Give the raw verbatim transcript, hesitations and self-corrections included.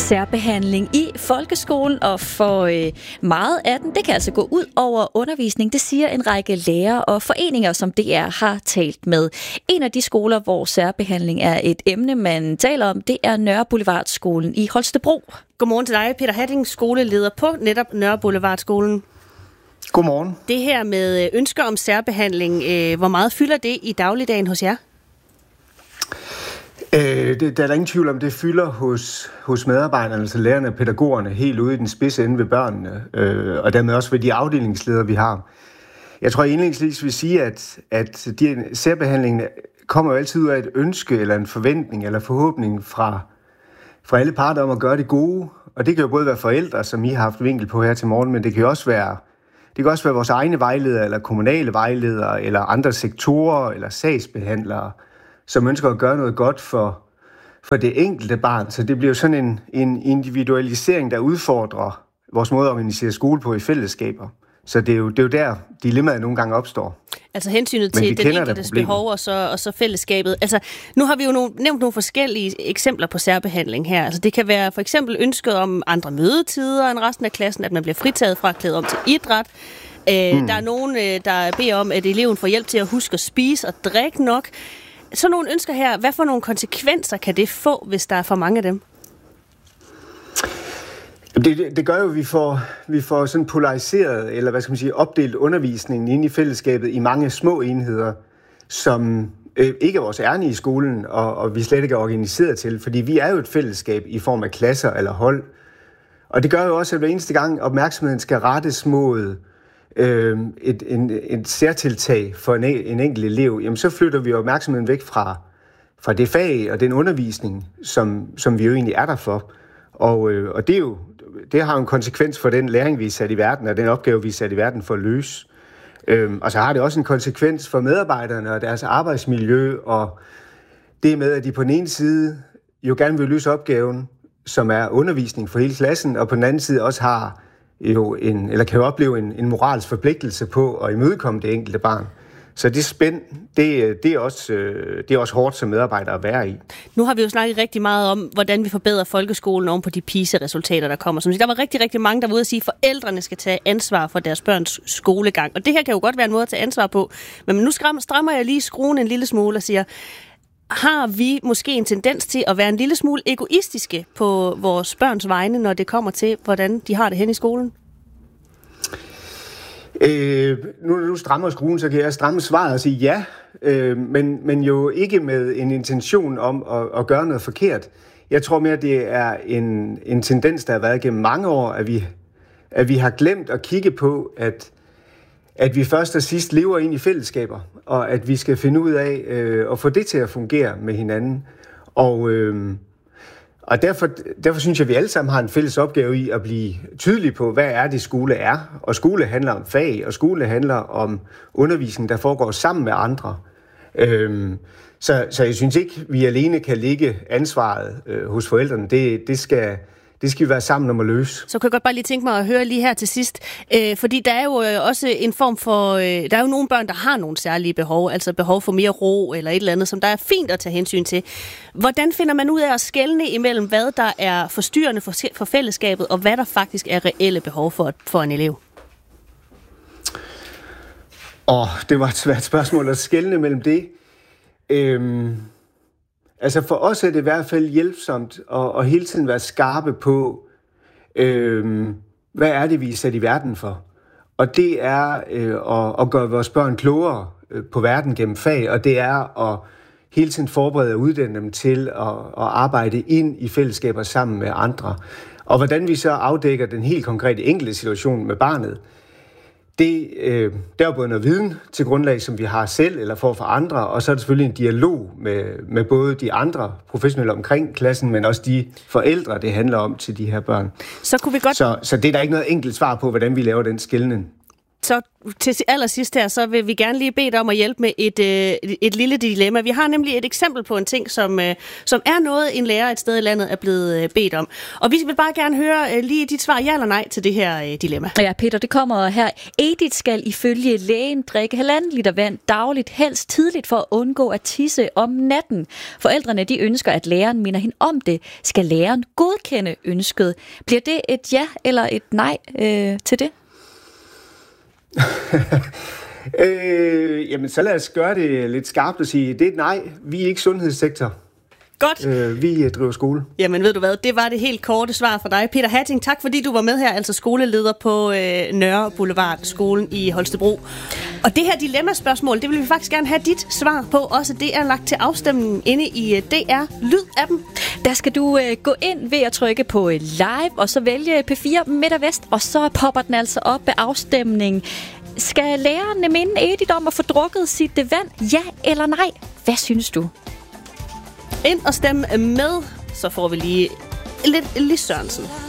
Særbehandling i folkeskolen, og for øh, meget af den, det kan altså gå ud over undervisning. Det siger en række lærere og foreninger, som D R har talt med. En af de skoler, hvor særbehandling er et emne, man taler om, det er Nørre Boulevardskolen i Holstebro. Godmorgen til dig, Peter Hatting, skoleleder på netop Nørre Boulevardskolen. Godmorgen. Det her med ønsker om særbehandling, øh, hvor meget fylder det i dagligdagen hos jer? Øh, det, der er der ingen tvivl om, det fylder hos, hos medarbejderne, altså lærerne og pædagogerne, helt ude i den spidse ende ved børnene, øh, og dermed også ved de afdelingsledere, vi har. Jeg tror indledningsvis vil sige, at, at de særbehandlingen kommer jo altid ud af et ønske, eller en forventning, eller forhåbning fra, fra alle parter om at gøre det gode, og det kan jo både være forældre, som I har haft vinkel på her til morgen, men det kan jo også være, det kan også være vores egne vejledere, eller kommunale vejledere, eller andre sektorer, eller sagsbehandlere, som ønsker at gøre noget godt for, for det enkelte barn. Så det bliver jo sådan en, en individualisering, der udfordrer vores måde at organisere skole på i fællesskaber. Så det er jo, det er jo der, dilemmaet nogle gange opstår. Altså hensynet til den enkeltes behov og så, og så fællesskabet. Altså, nu har vi jo nogle, nævnt nogle forskellige eksempler på særbehandling her. Altså, det kan være for eksempel ønsket om andre mødetider end resten af klassen, at man bliver fritaget fra at klæde om til idræt. Øh, mm. Der er nogen, der beder om, at eleven får hjælp til at huske at spise og drikke nok. Så nogle ønsker her, hvad for nogle konsekvenser kan det få, hvis der er for mange af dem? Det, det, det gør jo, at vi får, vi får sådan polariseret, eller hvad skal man sige, opdelt undervisningen inde i fællesskabet i mange små enheder, som øh, ikke er vores ærne i skolen, og, og vi slet ikke er organiseret til, fordi vi er jo et fællesskab i form af klasser eller hold. Og det gør jo også, at hver eneste gang opmærksomheden skal rettes mod øh, et, en, et særtiltag for en, en enkelt elev, jamen så flytter vi opmærksomheden væk fra, fra det fag og den undervisning, som, som vi jo egentlig er der for. Og, øh, og det, er jo, det har jo en konsekvens for den læring, vi er sat i verden, og den opgave, vi er sat i verden for at løse. Øhm, og så har det også en konsekvens for medarbejderne og deres arbejdsmiljø, og det med, at de på den ene side jo gerne vil løse opgaven, som er undervisning for hele klassen, og på den anden side også har jo en, eller kan jo opleve en, en moralsk forpligtelse på at imødekomme det enkelte barn. Så det spænd, det, det, er også, det er også hårdt som medarbejder at være i. Nu har vi jo snakket rigtig meget om, hvordan vi forbedrer folkeskolen oven på de PISA-resultater, der kommer. Som der var rigtig, rigtig mange, der var ude at sige, at forældrene skal tage ansvar for deres børns skolegang. Og det her kan jo godt være en måde at tage ansvar på. Men nu strammer jeg lige skruen en lille smule og siger, har vi måske en tendens til at være en lille smule egoistiske på vores børns vegne, når det kommer til, hvordan de har det hen i skolen? Øh, nu når du strammer skruen, så kan jeg stramme svaret og sige ja, øh, men, men jo ikke med en intention om at, at gøre noget forkert. Jeg tror mere, det er en, en tendens, der har været gennem mange år, at vi, at vi har glemt at kigge på, at, at vi først og sidst lever ind i fællesskaber, og at vi skal finde ud af øh, at få det til at fungere med hinanden. Og... Øh, Og derfor, derfor synes jeg, at vi alle sammen har en fælles opgave i at blive tydelige på, hvad er det, skole er. Og skole handler om fag, og skole handler om undervisning, der foregår sammen med andre. Øhm, så, så jeg synes ikke, vi alene kan lægge ansvaret øh, hos forældrene. Det, det, skal, det skal vi være sammen om at løse. Så kan jeg godt bare lige tænke mig at høre lige her til sidst. Øh, fordi der er jo også en form for... Øh, der er jo nogle børn, der har nogle særlige behov, altså behov for mere ro eller et eller andet, som der er fint at tage hensyn til. Hvordan finder man ud af at skelne imellem, hvad der er forstyrrende for, for fællesskabet, og hvad der faktisk er reelle behov for, for en elev? Åh, det var et svært spørgsmål at skelne mellem det. Øhm, altså for os er det i hvert fald hjælpsomt at, at hele tiden være skarpe på, øhm, hvad er det, vi er sat i verden for? Og det er øh, at, at gøre vores børn klogere øh, på verden gennem fag, og det er at hele tiden forberede og uddanne dem til at, at arbejde ind i fællesskaber sammen med andre. Og hvordan vi så afdækker den helt konkrete enkelte situation med barnet, det, øh, der er både noget viden til grundlag, som vi har selv eller får fra andre, og så er det selvfølgelig en dialog med, med både de andre professionelle omkring klassen, men også de forældre, det handler om til de her børn. Så kunne vi godt... Så, så det er der ikke noget enkelt svar på, hvordan vi laver den skelnen. så til allersidst her, så vil vi gerne lige bede dig om at hjælpe med et, øh, et lille dilemma. Vi har nemlig et eksempel på en ting, som, øh, som er noget, en lærer et sted i landet er blevet øh, bedt om. Og vi vil bare gerne høre øh, lige dit svar, ja eller nej, til det her øh, dilemma. Ja, Peter, det kommer her. Edith skal ifølge lægen drikke halvanden liter vand dagligt, helst tidligt, for at undgå at tisse om natten. Forældrene, de ønsker, at læreren minder hende om det. Skal læreren godkende ønsket? Bliver det et ja eller et nej øh, til det? øh, jamen, så lad os gøre det lidt skarpt og sige, det er et nej. Vi er ikke sundhedssektor. Godt. Øh, vi driver skole. Jamen ved du hvad, det var det helt korte svar fra dig. Peter Hatting, tak fordi du var med her, altså skoleleder på øh, Nørre Boulevard, skolen i Holstebro. Og det her dilemmaspørgsmål, det vil vi faktisk gerne have dit svar på. Også det er lagt til afstemningen inde i uh, D R Lyd-appen. Der skal du øh, gå ind ved at trykke på live, og så vælge P fire Midt og Vest, og så popper den altså op ved afstemningen. Skal lærerne minde Edith om at få drukket sit vand? Ja eller nej? Hvad synes du? Ind og stemme med, så får vi lige lidt Lis Sørensen.